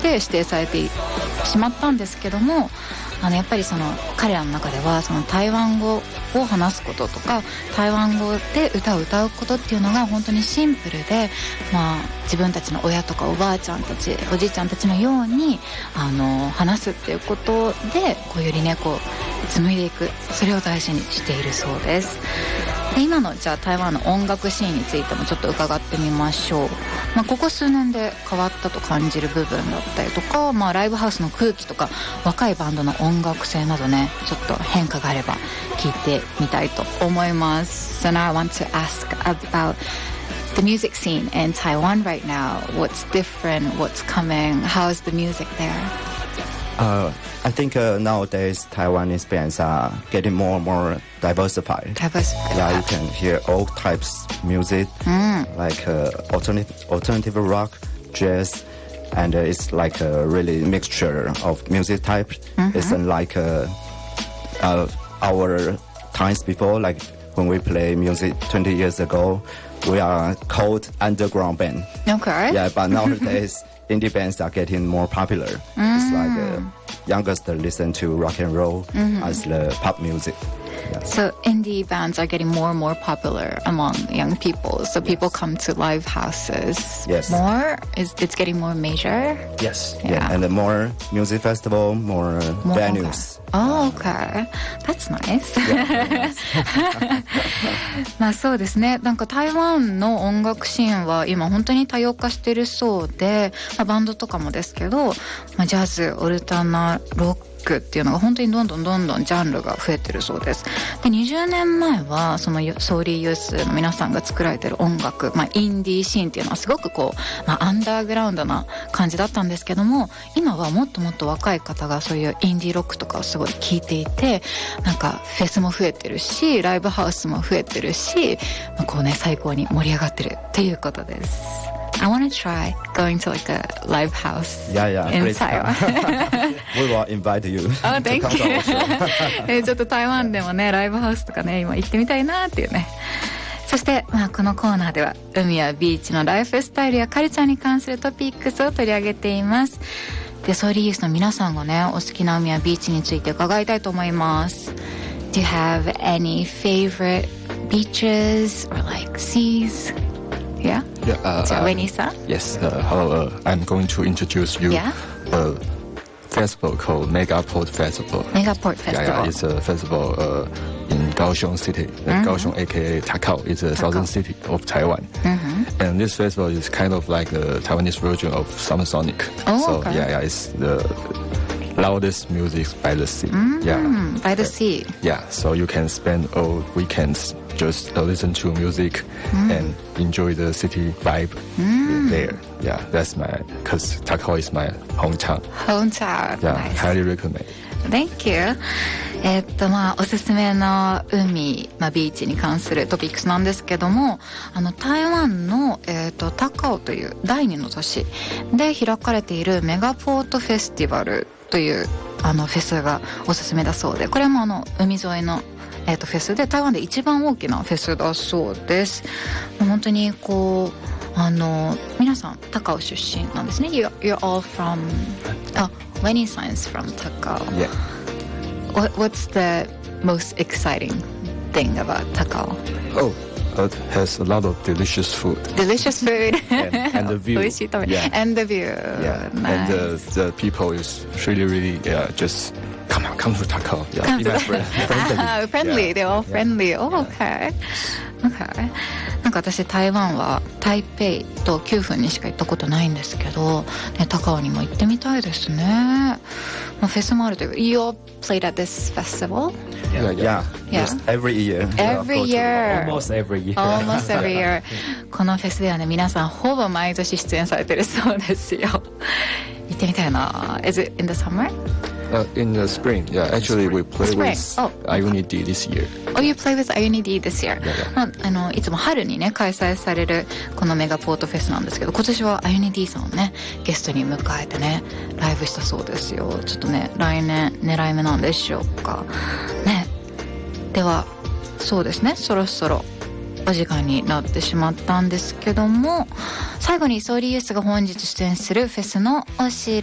して指定されてしまったんですけども、やっぱりその彼らの中ではその台湾語を話すこととか台湾語で歌を歌うことっていうのが本当にシンプルで、自分たちの親とかおばあちゃんたちおじいちゃんたちのように話すっていうことでよりね紡いでいく、それを大事にしているそうです。で今のじゃあ台湾の音楽シーンについてもちょっと伺ってみましょう。ここ数年で変わったと感じる部分だったりとか、ライブハウスの空気とか若いバンドの音楽性などね、ちょっと変化があれば聞いてみたいと思います。So now I want to ask about the music scene in Taiwan right now. What's different? What's coming? How's the music there? I think nowadays Taiwanese bands are getting more and more diversified. Yeah, you can hear all types of music, like alternative rock, jazz, and it's like a really mixture of music types. It's like our times before, like when we play music 20 years ago, we are called underground band. Okay. Yeah, but nowadays indie bands are getting more popular. It's like youngsters listen to rock and roll as the pop music. Yeah. So indie bands are getting more and more popular among young people. So people come to live houses more. It's getting more major. Yes. Yeah. And more music festival, more venues. Oh, okay. That's nice. そうですね。なんか台湾の音楽シーンは今本当に多様化してるそうで、バンドとかもですけど、ジャズ、オルタナ、ロックっていうのが本当にどんどんジャンルが増えてるそうです。で、20年前はそのソーリーユースの皆さんが作られてる音楽、インディーシーンっていうのはすごくアンダーグラウンドな感じだったんですけども、今はもっともっと若い方がそういうインディーロックとかをすごい聴いていて、なんかフェスも増えてるし、ライブハウスも増えてるし、最高に盛り上がってるっていうことです。I want to try going to like a live house in Taiwan. We will invite you. Oh, thank you. ちょっと台湾でもね、ライブハウスとかね、今行ってみたいなっていうね。そして、このコーナーでは海やビーチのライフスタイルやカルチャーに関するトピックスを取り上げています。で、ソーリーユースの皆さんがね、お好きな海やビーチについて伺いたいと思います。Do you have any favorite beaches or like seas? Yeah. Winnie-san? Yes. Hello. I'm going to introduce you a festival called Megaport Festival. Megaport Festival. Yeah, it's a festival in Kaohsiung City. Kaohsiung, aka Takao, is a southern city of Taiwan. And this festival is kind of like the Taiwanese version of Summer Sonic. Oh, so it's the loudest music by the sea. By the sea. Yeah, so you can spend all weekends just listen to music and enjoy the city vibe there. Yeah, that's because Takao is my hometown. Hometown. Yeah, Nice. highly recommend. Thank you. おすすめの海、ビーチに関するトピックスなんですけども、台湾の、高雄という第2の都市で開かれているメガポートフェスティバルというフェスがおすすめだそうで、これも海沿いのフェスで台湾で一番大きなフェスだそうです。本当に皆さん高雄出身なんですね。You're all from Winnie-san is from Takao. Yeah. What's the most exciting thing about Takao? Oh, it has a lot of delicious food. Delicious food. and the view. 美味しい食べ。 Yeah. And the view. Yeah. Nice. And the people is really just come to Takao. Yeah, be my friend. Friendly. Yeah. They're all friendly. Oh, okay. Okay. なんか私台湾は台北と9分にしか行ったことないんですけど、ね、高雄にも行ってみたいですね。フェスもあるというか、You all played at this festival? Yeah. Just every year. Every year. Almost every year. Almost every year. このフェスではね、皆さんほぼ毎年出演されてるそうですよ。行ってみたいな。Is it in the summer? In the spring, yeah. Actually, we play with IUNID this year. Oh, you play with IUNID this year. Yeah. いつも春にね開催されるこのメガポートフェスなんですけど、今年はIUNIDさんをねゲストに迎えてねライブしたそうですよ。ちょっとね来年狙い目なんでしょうかね。ではそうですね、そろそろお時間になってしまったんですけども、最後にソーリーユースが本日出演するフェスのお知らせ